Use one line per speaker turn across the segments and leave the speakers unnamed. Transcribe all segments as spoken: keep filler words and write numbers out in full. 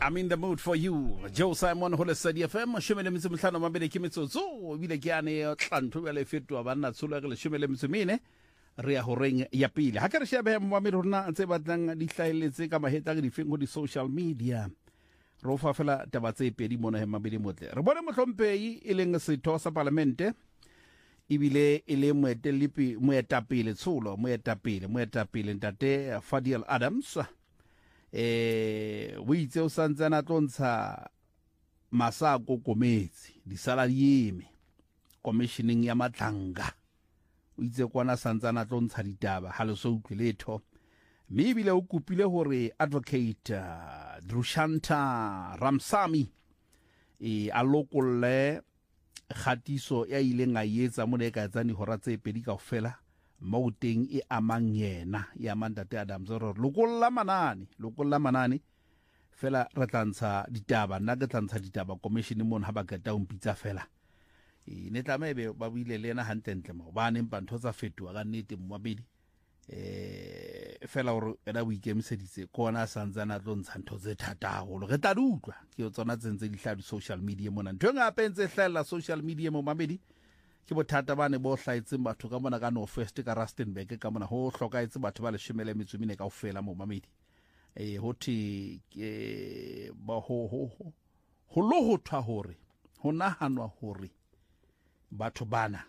I'm in the mood for you. Joe Simon ho le Study F M shome le metse mhlano mabele ke metsotso bile ke ane tlantho ya le fetwa banna tsholo ke le shome le metse mene re ya ho reng ya pele ha ke re shebe mo me rona tse batlang di hlaeletse ka maheta ke di feng ho di social media ro fa fela taba tse pedi mona he mabele motle re bone mohlomphei e leng setho sa parlamente ibile ile moetelipi moetapele tsholo moetapele moetapele ntate Fadiel Adams eh o itse o santsana tlontsha masako kometsi di sala yeme commissioning ya matlanga o itse kwana santsana tlontsha ditaba ha le so utlwe letho mme ibile o kupile hore advocate uh, Drushanta Ramsamy e alokolle khatiso ya ile nga yetsa mo ne ka tsani hora tse pedi ka ofela mauteng e amang yena ya mandate Adams ro lokolla manani lokolla manani fela re tlantsha ditaba nna ke tlantsha ditaba commission mona ha ba ka ta umpitsa fela e ne tlamebe ba buile lena hantentle mo ba ne mpantho tsa fetwa ka nnete mo mabedi eh fela hore era boikemiseditse kona santsana tlontsha ntho tse thata holo re tla dutlwa ke tsona tsentse di hla di social media mona ntho nga pentse hlela social media mo mabedi ke bothata bane bo hlaitseng batho ka mona ka no first ka Rustenburg ka mona ho hlokaetse batho ba le shemele metsumine ka ofela mo mamedi eh hothi ke ba ho ho ho lo ho thwa hore ho nahanwa hore batho bana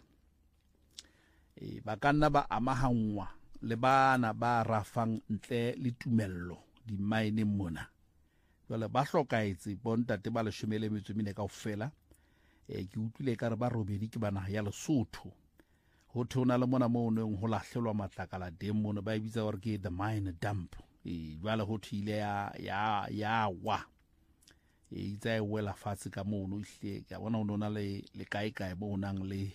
eh ba kanna ba amahanwa le bana ba rafang ntle le tumello di mine mona jwale ba hlokaetse bontate ba le shemele metsumine ka ofela e ke utlwile ka re ba robedi ke bana ya Lesotho ho thona le mona mo neng ho lahlelwa matlakala dem mona ba ibitsa hore ke the mine dump e jwale ho thile ya ya ya wa e itse e wela fatse ka mono ihle ka bona o nona le le kae kae bo nang le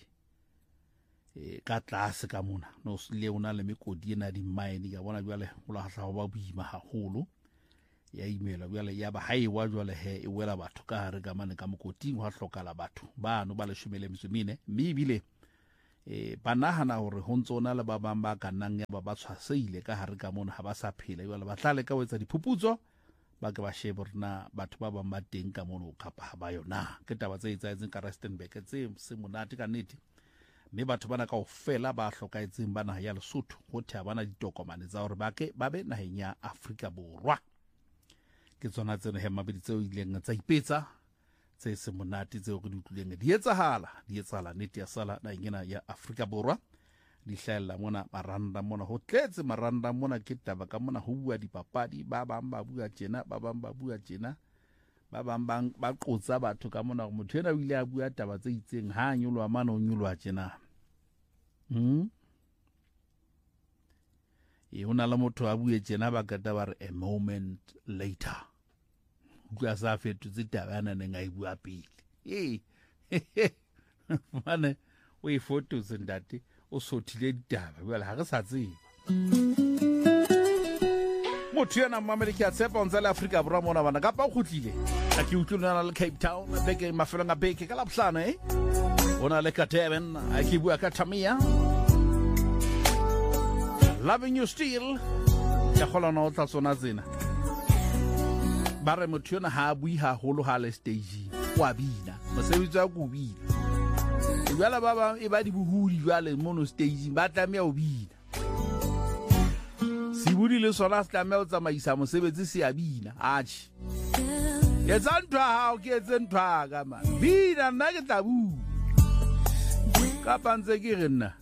e ka tlase ka mona no le ona le mekodi ena di mine ka bona jwale ho la hla ba buima haholo ya imela bjale ya ba haiwa jwale he e wela batho ka hare ka mane ka mokoting wa hlokala batho bano ba le shomele metsumine mme ibile e banahana hore ho ntsona le ba bang ba kanang ya ba ba tshwaseile ka hare ka mona ha ba sa phela jwale ba tlale ka wetsa diphuputso ba ke ba shebe rena batho ba bang ba teng ka mona o kapa ba yona ke taba tse etsaetseng ka Rustenburg tse se monate ka nnete mme batho bana ka ofela ba hlokaetseng bana ya Lesotho ho thya bana ditokomane tsa hore ba ke ba be naheng ya Afrika Borwa ke tsona tseno he mabedi tseo ileng tsa ipetsa tse se monate tseo re di utlwileng di etsahala di etsahala nete ya sala na ngena ya Afrika Borwa di hlaela mona maranda mona ho tletse maranda mona ke taba ka mona ho bua dipapadi ba bang ba bua tjena ba bang ba bua tjena ba bang bang ba qotsa batho ka mona go motho ena o ile a bua taba tse itseng ha nyolwa mana o nyolwa tjena hm e hona le motho a bue tjena ba ka taba re a moment later kwa sa fetu tsitaba ne nga ibua pele eh mane o e photos ndate o sothile ditaba bjale ha re sa tseba motho yana mamele ke a tsepa o ntse le Afrika Borwa mona bana ka pa o khutlile a ke utlwana le Cape Town beke mafelo nga beke ka laphlana eh ona le ka Durban a ke bua ka Tamia loving you still ya khola no tla tsona tsena ba re motho yona ha bui haholo ha le stage wa bina mosebetsi wa go bina e bala ba ba e ba di buhudi jwale mono stage ba tlamea o bina si budi le sona tlamea o tsamaisa mosebetsi se ya bina achi ye tsantwa ha o ke tsentwa ka ma bina nna ke tabu ka pantse ke rena